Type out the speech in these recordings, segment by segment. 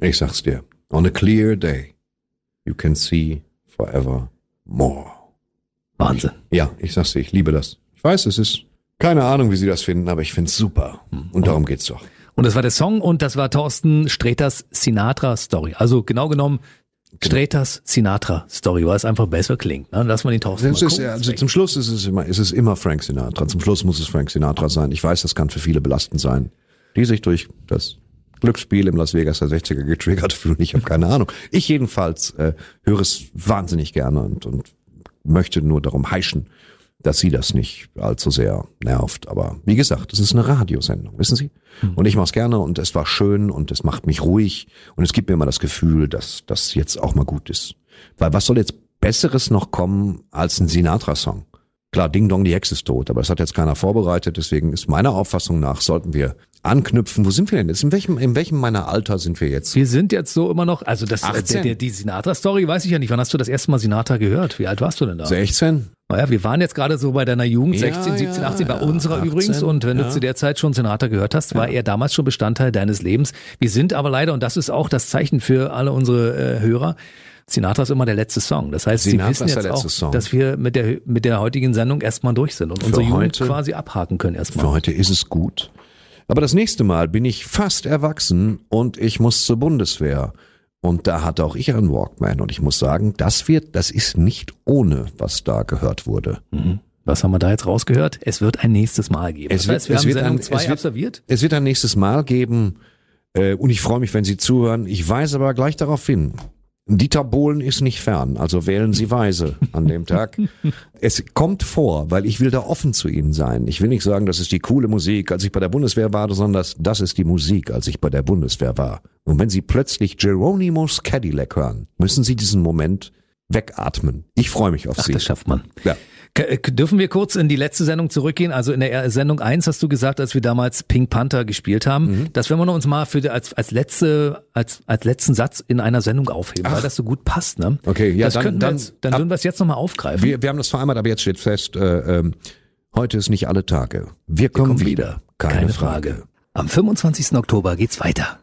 Ich sag's dir. On a clear day, you can see forever more. Wahnsinn. Ja, ich sag's dir, ich liebe das. Ich weiß, es ist keine Ahnung, wie Sie das finden, aber ich find's super. Und darum geht's doch. Und das war der Song und das war Thorsten Sträters Sinatra Story. Also genau genommen Sträters Sinatra Story, weil es einfach besser klingt. Ne? Lass mal den Thorsten mal gucken. Also zum Schluss ist es immer Frank Sinatra. Zum Schluss muss es Frank Sinatra sein. Ich weiß, das kann für viele belastend sein, die sich durch das Glücksspiel im Las Vegas der 60er getriggert fühlen. Ich habe keine Ahnung. Ich jedenfalls höre es wahnsinnig gerne und möchte nur darum heischen, dass Sie das nicht allzu sehr nervt. Aber wie gesagt, es ist eine Radiosendung, wissen Sie? Und ich mache es gerne und es war schön und es macht mich ruhig und es gibt mir immer das Gefühl, dass das jetzt auch mal gut ist. Weil was soll jetzt Besseres noch kommen als ein Sinatra-Song? Klar, Ding Dong, die Hexe ist tot, aber das hat jetzt keiner vorbereitet, deswegen ist meiner Auffassung nach, sollten wir anknüpfen. Wo sind wir denn jetzt? In welchem meiner Alter sind wir jetzt? Wir sind jetzt so immer noch, also die Sinatra-Story weiß ich ja nicht. Wann hast du das erste Mal Sinatra gehört? Wie alt warst du denn da? 16. Naja, wir waren jetzt gerade so bei deiner Jugend, 16, 17, 18, bei unserer 18, übrigens. Und wenn du zu der Zeit schon Sinatra gehört hast, war er damals schon Bestandteil deines Lebens. Wir sind aber leider, und das ist auch das Zeichen für alle unsere Hörer, Sinatra ist immer der letzte Song. Das heißt, Sie wissen jetzt auch, dass wir mit der heutigen Sendung erstmal durch sind und unsere Jugend quasi abhaken können erstmal. Für heute ist es gut. Aber das nächste Mal bin ich fast erwachsen und ich muss zur Bundeswehr. Und da hatte auch ich einen Walkman. Und ich muss sagen, das ist nicht ohne, was da gehört wurde. Mhm. Was haben wir da jetzt rausgehört? Es wird ein nächstes Mal geben. Wir haben Sendung 2 absolviert. Es wird ein nächstes Mal geben. Und ich freue mich, wenn Sie zuhören. Ich weise aber gleich darauf hin. Dieter Bohlen ist nicht fern, also wählen Sie weise an dem Tag. Es kommt vor, weil ich will da offen zu Ihnen sein. Ich will nicht sagen, das ist die coole Musik, als ich bei der Bundeswehr war, sondern das ist die Musik, als ich bei der Bundeswehr war. Und wenn Sie plötzlich Geronimo's Cadillac hören, müssen Sie diesen Moment wegatmen. Ich freue mich auf Sie. Das schafft man. Ja. Dürfen wir kurz in die letzte Sendung zurückgehen? Also in der Sendung 1 hast du gesagt, als wir damals Pink Panther gespielt haben, dass wenn wir uns mal als letzten Satz in einer Sendung aufheben, weil das so gut passt, ne? Okay, ja, dann würden wir es jetzt nochmal aufgreifen. Wir haben das vereinbart, aber jetzt steht fest, heute ist nicht alle Tage. Wir kommen wieder. Keine Frage. Am 25. Oktober geht's weiter.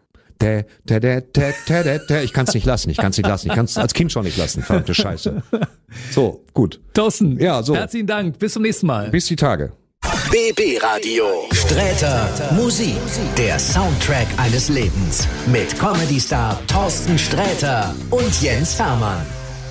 Ich kann's nicht lassen. Ich kann's als Kind schon nicht lassen. Verdammte Scheiße. So, gut. Thorsten, ja, so. Herzlichen Dank. Bis zum nächsten Mal. Bis die Tage. BB Radio. Sträter Musik. Der Soundtrack eines Lebens. Mit Comedy-Star Thorsten Sträter und Jens Hermann.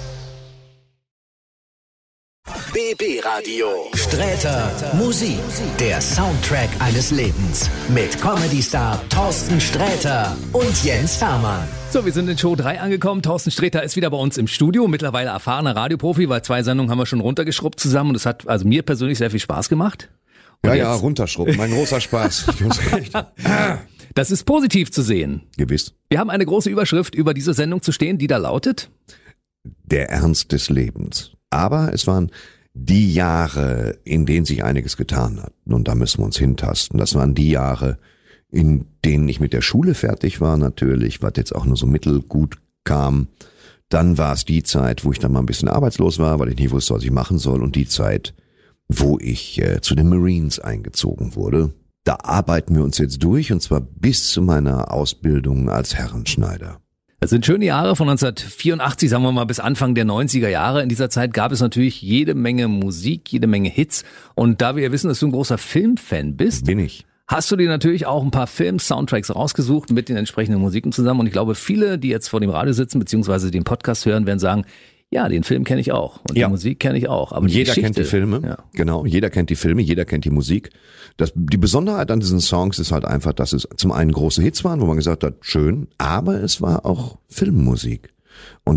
BB Radio. Sträter Musik. Der Soundtrack eines Lebens. Mit Comedy-Star Thorsten Sträter und Jens Hermann. So, wir sind in Show 3 angekommen. Thorsten Sträter ist wieder bei uns im Studio. Mittlerweile erfahrener Radioprofi, weil 2 Sendungen haben wir schon runtergeschrubbt zusammen. Und es hat also mir persönlich sehr viel Spaß gemacht. Und ja, runterschrubben. Mein großer Spaß. Das ist positiv zu sehen. Gewiss. Wir haben eine große Überschrift über diese Sendung zu stehen, die da lautet: Der Ernst des Lebens. Aber es waren die Jahre, in denen sich einiges getan hat. Und da müssen wir uns hintasten. Das waren die Jahre, in denen ich mit der Schule fertig war natürlich, was jetzt auch nur so mittelgut kam. Dann war es die Zeit, wo ich dann mal ein bisschen arbeitslos war, weil ich nicht wusste, was ich machen soll. Und die Zeit, wo ich zu den Marines eingezogen wurde. Da arbeiten wir uns jetzt durch, und zwar bis zu meiner Ausbildung als Herrenschneider. Das sind schöne Jahre von 1984, sagen wir mal, bis Anfang der 90er Jahre. In dieser Zeit gab es natürlich jede Menge Musik, jede Menge Hits. Und da wir ja wissen, dass du ein großer Filmfan bist, bin ich. Hast du dir natürlich auch ein paar Film-Soundtracks rausgesucht mit den entsprechenden Musiken zusammen. Und ich glaube, viele, die jetzt vor dem Radio sitzen, beziehungsweise den Podcast hören, werden sagen, ja, den Film kenne ich auch und die Musik kenne ich auch. Aber jeder kennt die Filme, genau, jeder kennt die Filme, jeder kennt die Musik. Die Besonderheit an diesen Songs ist halt einfach, dass es zum einen große Hits waren, wo man gesagt hat, schön, aber es war auch Filmmusik. Und